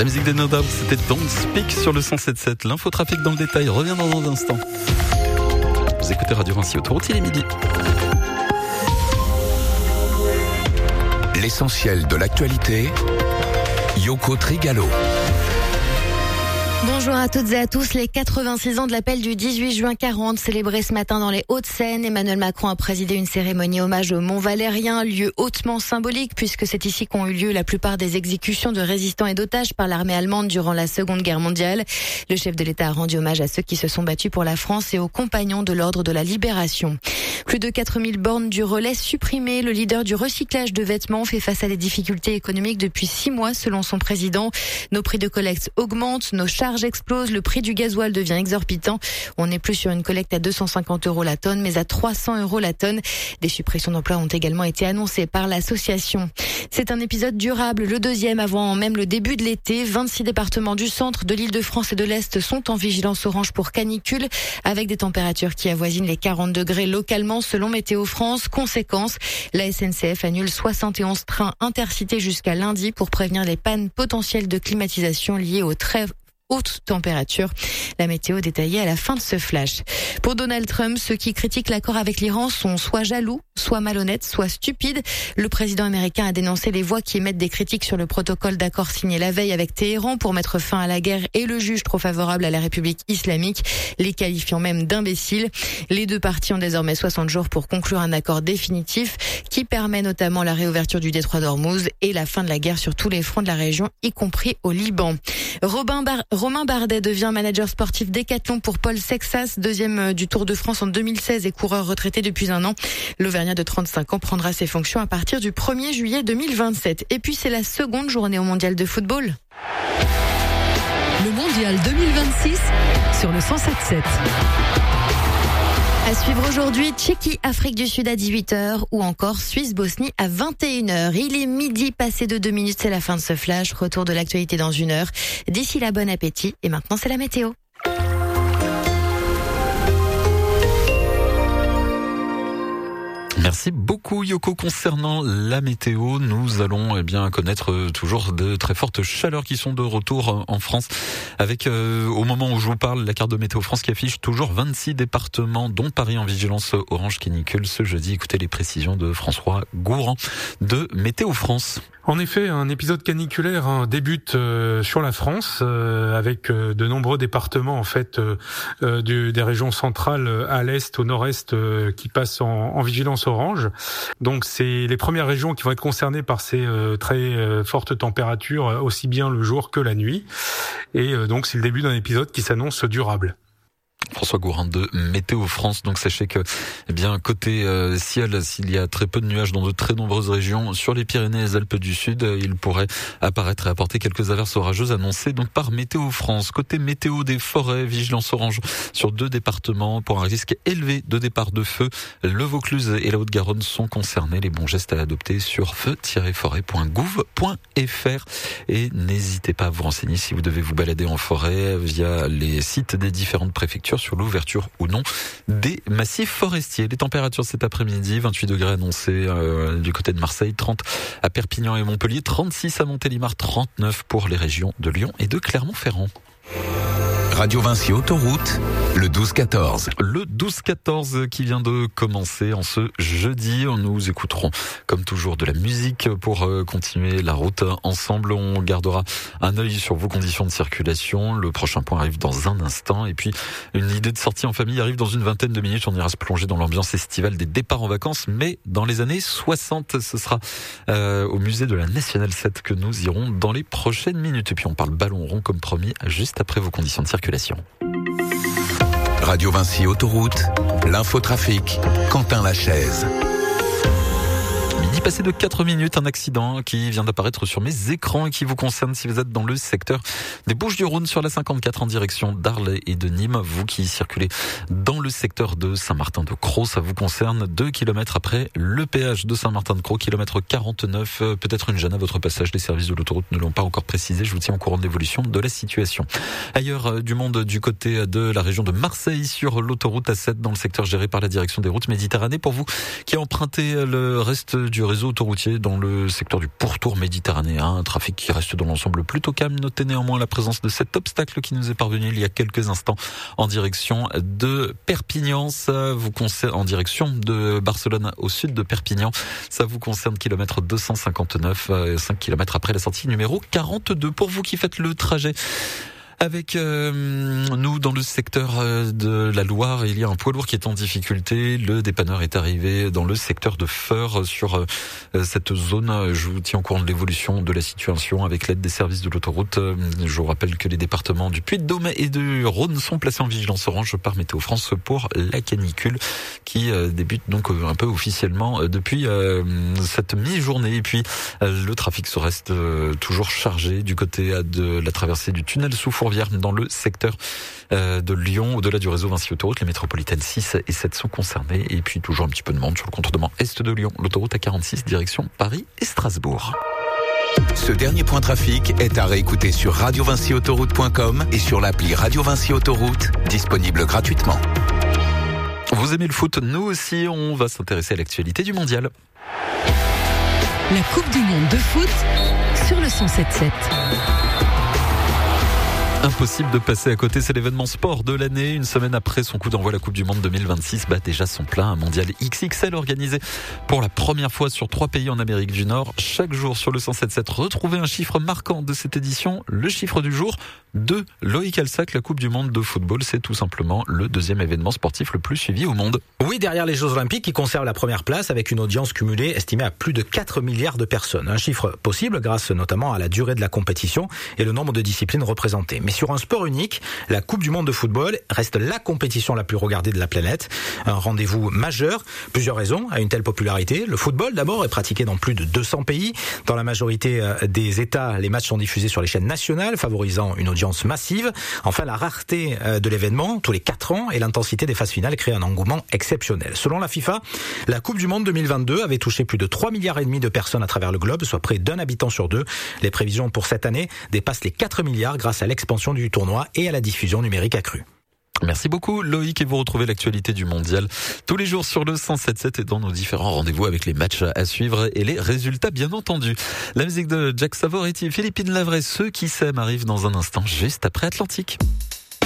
La musique des No Doubt, c'était Don't Speak sur le 107.7. L'infotrafic dans le détail revient dans un instant. Vous écoutez Radio Vinci Autoroute, il est midi. L'essentiel de l'actualité, Yoko Trigalo. Bonjour à toutes et à tous. Les 86 ans de l'appel du 18 juin 40 célébrés ce matin dans les Hauts-de-Seine. Emmanuel Macron a présidé une cérémonie hommage au Mont-Valérien, lieu hautement symbolique puisque c'est ici qu'ont eu lieu la plupart des exécutions de résistants et d'otages par l'armée allemande durant la Seconde Guerre mondiale. Le chef de l'État a rendu hommage à ceux qui se sont battus pour la France et aux compagnons de l'ordre de la Libération. Plus de 4000 bornes du relais supprimées. Le leader du recyclage de vêtements fait face à des difficultés économiques depuis 6 mois selon son président. Nos prix de collecte augmentent, nos charges explosent, le prix du gasoil devient exorbitant. On n'est plus sur une collecte à 250 € la tonne, mais à 300 € la tonne. Des suppressions d'emplois ont également été annoncées par l'association. C'est un épisode durable, le deuxième avant même le début de l'été. 26 départements du centre, de l'Île-de-France et de l'Est sont en vigilance orange pour canicule, avec des températures qui avoisinent les 40 degrés localement selon Météo France. Conséquence, la SNCF annule 71 trains intercités jusqu'à lundi pour prévenir les pannes potentielles de climatisation liées aux très haute température. La météo détaillée à la fin de ce flash. Pour Donald Trump, ceux qui critiquent l'accord avec l'Iran sont soit jaloux, soit malhonnêtes, soit stupides. Le président américain a dénoncé les voix qui émettent des critiques sur le protocole d'accord signé la veille avec Téhéran pour mettre fin à la guerre et le juge trop favorable à la République islamique, les qualifiant même d'imbéciles. Les deux parties ont désormais 60 jours pour conclure un accord définitif qui permet notamment la réouverture du détroit d'Ormuz et la fin de la guerre sur tous les fronts de la région, y compris au Liban. Romain Bardet devient manager sportif Décathlon pour Paul Sexas, deuxième du Tour de France en 2016 et coureur retraité depuis un an. L'Auvergnat de 35 ans prendra ses fonctions à partir du 1er juillet 2027. Et puis c'est la seconde journée au mondial de football. Le mondial 2026 sur le 107.7. À suivre aujourd'hui, Tchéquie, Afrique du Sud à 18h ou encore Suisse-Bosnie à 21h. Il est midi passé de 2 minutes, c'est la fin de ce flash. Retour de l'actualité dans 1 heure. D'ici là, bon appétit. Et maintenant, c'est la météo. Merci beaucoup Yoko. Concernant la météo, nous allons connaître toujours de très fortes chaleurs qui sont de retour en France avec au moment où je vous parle la carte de Météo France qui affiche toujours 26 départements dont Paris en vigilance orange canicule ce jeudi. Écoutez les précisions de François Gourand de Météo France. En effet, un épisode caniculaire débute sur la France avec de nombreux départements en fait des régions centrales à l'est, au nord-est qui passent en vigilance orange. Donc c'est les premières régions qui vont être concernées par ces très fortes températures aussi bien le jour que la nuit. Et donc c'est le début d'un épisode qui s'annonce durable. François Gourand de Météo France. Donc sachez que côté ciel, s'il y a très peu de nuages dans de très nombreuses régions sur les Pyrénées et les Alpes du Sud, il pourrait apparaître et apporter quelques averses orageuses annoncées donc par Météo France. Côté météo des forêts, vigilance orange sur 2 départements pour un risque élevé de départ de feu. Le Vaucluse et la Haute-Garonne sont concernés. Les bons gestes à adopter sur feu-forêt.gouv.fr et n'hésitez pas à vous renseigner si vous devez vous balader en forêt via les sites des différentes préfectures sur l'ouverture ou non des massifs forestiers. Les températures cet après-midi, 28 degrés annoncés du côté de Marseille, 30 à Perpignan et Montpellier, 36 à Montélimar, 39 pour les régions de Lyon et de Clermont-Ferrand. Radio Vinci Autoroute, le 12-14. Le 12-14 qui vient de commencer en ce jeudi. Nous écouterons comme toujours de la musique pour continuer la route ensemble. On gardera un œil sur vos conditions de circulation. Le prochain point arrive dans un instant. Et puis une idée de sortie en famille arrive dans une vingtaine de minutes. On ira se plonger dans l'ambiance estivale des départs en vacances. Mais dans les années 60, ce sera au musée de la Nationale 7 que nous irons dans les prochaines minutes. Et puis on parle ballon rond comme promis juste après vos conditions de circulation. Radio Vinci Autoroute, l'infotrafic, Quentin Lachaise. Midi passé de 4 minutes, un accident qui vient d'apparaître sur mes écrans et qui vous concerne si vous êtes dans le secteur des Bouches-du-Rhône sur la 54 en direction d'Arles et de Nîmes. Vous qui circulez dans le secteur de Saint-Martin-de-Crau, ça vous concerne 2 kilomètres après le péage de Saint-Martin-de-Crau, kilomètre 49. Peut-être une gêne à votre passage. Les services de l'autoroute ne l'ont pas encore précisé. Je vous tiens au courant de l'évolution de la situation. Ailleurs du monde, du côté de la région de Marseille, sur l'autoroute A7 dans le secteur géré par la direction des routes Méditerranée. Pour vous qui empruntez le reste du du réseau autoroutier dans le secteur du pourtour méditerranéen. Un trafic qui reste dans l'ensemble plutôt calme. Notez néanmoins la présence de cet obstacle qui nous est parvenu il y a quelques instants en direction de Perpignan. Ça vous concerne, en direction de Barcelone au sud de Perpignan. Ça vous concerne kilomètre 259, 5 km après la sortie numéro 42. Pour vous qui faites le trajet avec nous dans le secteur de la Loire, il y a un poids lourd qui est en difficulté. Le dépanneur est arrivé dans le secteur de Feur sur cette zone. Je vous tiens au courant de l'évolution de la situation avec l'aide des services de l'autoroute. Je vous rappelle que les départements du Puy-de-Dôme et du Rhône sont placés en vigilance orange par Météo France pour la canicule qui débute donc un peu officiellement depuis cette mi-journée. Et puis le trafic se reste toujours chargé du côté de la traversée du tunnel sous Fourvière dans le secteur de Lyon, au-delà du réseau Vinci Autoroute. Les métropolitaines 6 et 7 sont concernées. Et puis toujours un petit peu de monde sur le contournement est de Lyon. L'autoroute A46 direction Paris et Strasbourg. Ce dernier point trafic est à réécouter sur radiovinciautoroute.com et sur l'appli Radio Vinci Autoroute, disponible gratuitement. Vous aimez le foot? Nous aussi, on va s'intéresser à l'actualité du mondial. La Coupe du Monde de foot sur le 107.7. Impossible de passer à côté, c'est l'événement sport de l'année. Une semaine après son coup d'envoi, la Coupe du Monde 2026 bat déjà son plein. Un mondial XXL organisé pour la première fois sur 3 pays en Amérique du Nord. Chaque jour sur le 107.7, retrouvez un chiffre marquant de cette édition. Le chiffre du jour, 2. Loïc Alsac, la Coupe du Monde de football, c'est tout simplement le deuxième événement sportif le plus suivi au monde. Oui, derrière les Jeux Olympiques qui conservent la première place avec une audience cumulée estimée à plus de 4 milliards de personnes. Un chiffre possible grâce notamment à la durée de la compétition et le nombre de disciplines représentées. Mais sur un sport unique, la Coupe du Monde de football reste la compétition la plus regardée de la planète. Un rendez-vous majeur. Plusieurs raisons à une telle popularité. Le football, d'abord, est pratiqué dans plus de 200 pays. Dans la majorité des États, les matchs sont diffusés sur les chaînes nationales, favorisant une audience massive. Enfin, la rareté de l'événement, tous les 4 ans, et l'intensité des phases finales créent un engouement exceptionnel. Selon la FIFA, la Coupe du Monde 2022 avait touché plus de 3,5 milliards de personnes à travers le globe, soit près d'un habitant sur 2. Les prévisions pour cette année dépassent les 4 milliards grâce à l'expansion du tournoi et à la diffusion numérique accrue. Merci beaucoup Loïc, et vous retrouvez l'actualité du mondial tous les jours sur le 107.7 et dans nos différents rendez-vous avec les matchs à suivre et les résultats bien entendu. La musique de Jack Savoretti, Philippine Lavray, Ceux qui s'aiment arrive dans un instant juste après Atlantique.